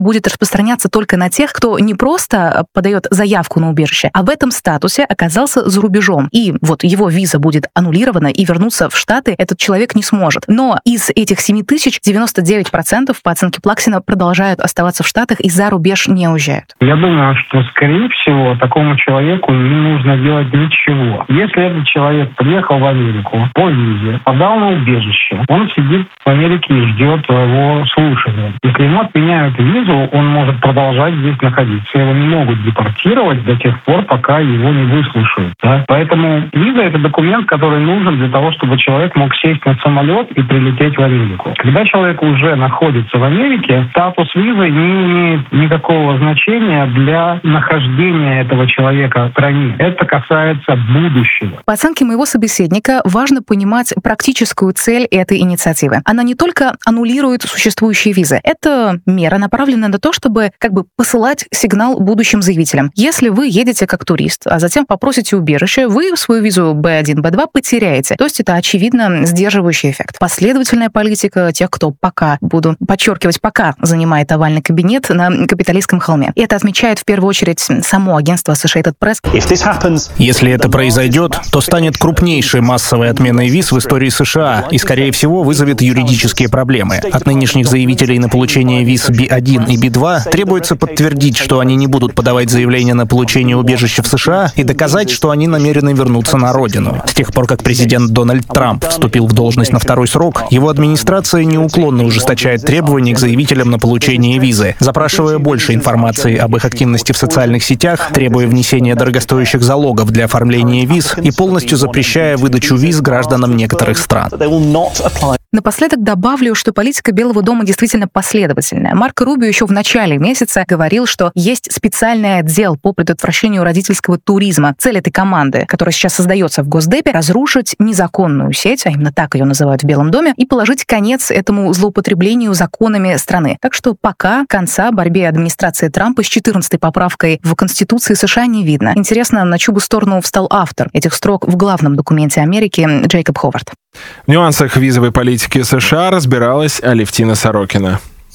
будет распространяться только на тех, кто не просто подает заявку на убежище, а в этом статусе оказался за рубежом. И вот его виза будет аннулирована, и вернуться в Штаты этот человек не сможет. Но из этих 7 тысяч 99% по оценке Плаксина продолжают оставаться в Штатах и за рубеж не уезжают. Я думаю, что, скорее всего, такому человеку не нужно делать ничего. Если этот человек приехал в Америку по визе, подал на убежище, он сидит в Америке и ждет его слушания. Если ему отменяют визу, он может продолжать здесь находиться. Его не могут депортировать до тех пор, пока его не выслушают. Да? Поэтому виза – это документ, который нужен для того, чтобы человек мог сесть на самолет и прилететь в Америку. Когда человек уже находится в Америке, статус визы не имеет никакого значения для нахождения этого человека в стране. Это касается будущего. По оценке моего собеседника, важно понимать практическую цель этой инициативы. Она не только аннулирует существующие визы. Это мера, направленная на то, чтобы посылать сигнал будущим заявителям. Если вы едете как турист, а затем попросите убежище, вы свою визу B1, B2 потеряете. То есть это, очевидно, сдерживающий эффект. Последовательная политика тех, кто пока занимает овальный кабинет на Капитолийском холме. И это отмечает в первую очередь само агентство Associated Press. Если это произойдет, то станет крупнейшей массовой отменой виз в истории США и, скорее всего, вызовет юридические проблемы. От нынешних заявителей на получение виз B1 и B2 требуется подтвердить, что они не будут подавать заявление на получение убежища в США и доказать, что они намерены вернуться на родину. С тех пор, как президент Дональд Трамп вступил в должность на второй срок, его администрация неуклонно ужесточает требования к заявителям на получение визы, запрашивая больше информации об их активности в социальных сетях, требуя внесения дорогостоящих залогов для оформления виз и полностью запрещая выдачу виз гражданам некоторых стран. Напоследок добавлю, что политика Белого дома действительно последовательная. Марко Рубио еще в начале месяца говорил, что есть специальный отдел по предотвращению родительского туризма. Цель этой команды, которая сейчас создается в Госдепе, разрушить незаконную сеть, а именно так ее называют в Белом доме, и положить конец этому злоупотреблению законами страны. Так что пока конца борьбе администрации Трампа с 14-й поправкой в Конституции США не видно. Интересно, на чью бы сторону встал автор этих строк в главном документе Америки Джейкоб Ховард. В нюансах визовой политики США разбиралась Алевтина Сорокина.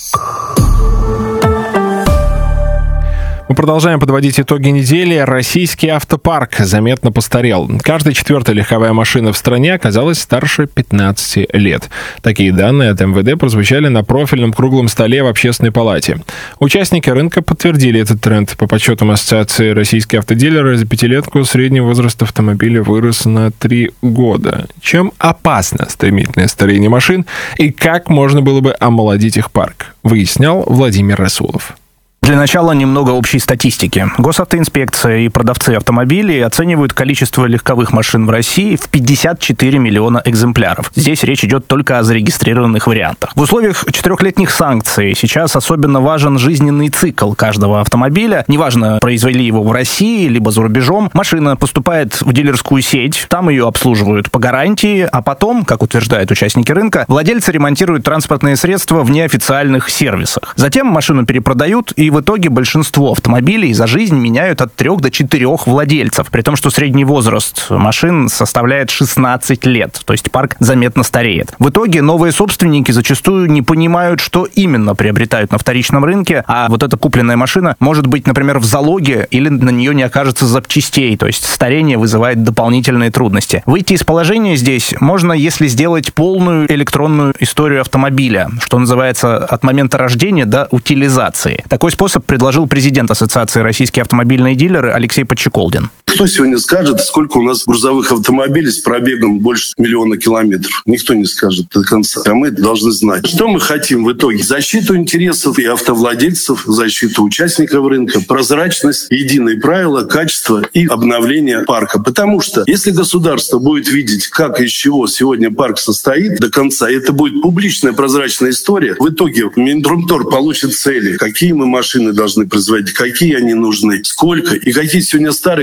Мы продолжаем подводить итоги недели. Российский автопарк заметно постарел. Каждая четвертая легковая машина в стране оказалась старше 15 лет. Такие данные от МВД прозвучали на профильном круглом столе в Общественной палате. Участники рынка подтвердили этот тренд. По подсчетам Ассоциации «Российские автодилеры» за пятилетку средний возраст автомобиля вырос на 3 года. Чем опасно стремительное старение машин и как можно было бы омолодить их парк, выяснял Владимир Расулов. Для начала немного общей статистики. Госавтоинспекция и продавцы автомобилей оценивают количество легковых машин в России в 54 миллиона экземпляров. Здесь речь идет только о зарегистрированных вариантах. В условиях 4-летних санкций сейчас особенно важен жизненный цикл каждого автомобиля. Неважно, произвели его в России, либо за рубежом. Машина поступает в дилерскую сеть, там ее обслуживают по гарантии, а потом, как утверждают участники рынка, владельцы ремонтируют транспортные средства в неофициальных сервисах. Затем машину перепродают, и в итоге большинство автомобилей за жизнь меняют от 3 до 4 владельцев, при том, что средний возраст машин составляет 16 лет, то есть парк заметно стареет. В итоге новые собственники зачастую не понимают, что именно приобретают на вторичном рынке, а вот эта купленная машина может быть, например, в залоге или на нее не окажется запчастей, то есть старение вызывает дополнительные трудности. Выйти из положения здесь можно, если сделать полную электронную историю автомобиля, что называется, от момента рождения до утилизации. Такой способ предложил президент Ассоциации «Российские автомобильные дилеры» Алексей Подчеколдин. Кто сегодня скажет, сколько у нас грузовых автомобилей с пробегом больше 1 миллиона километров? Никто не скажет до конца. А мы должны знать, что мы хотим в итоге. Защиту интересов и автовладельцев, защиту участников рынка, прозрачность, единые правила, качество и обновление парка. Потому что если государство будет видеть, как и из чего сегодня парк состоит до конца, это будет публичная прозрачная история, в итоге Минпромторг получит цели, какие мы машины должны производить, какие они нужны, сколько и какие сегодня старые, какую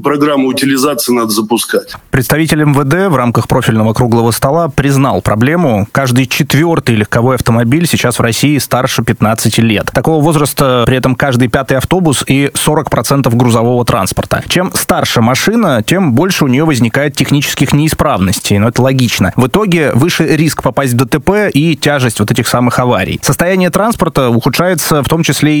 программу утилизации надо запускать. Представитель МВД в рамках профильного круглого стола признал проблему. Каждый 4-й легковой автомобиль сейчас в России старше 15 лет. Такого возраста при этом каждый 5-й автобус и 40% грузового транспорта. Чем старше машина, тем больше у нее возникает технических неисправностей. Но это логично. В итоге выше риск попасть в ДТП и тяжесть вот этих самых аварий. Состояние транспорта ухудшается в том числе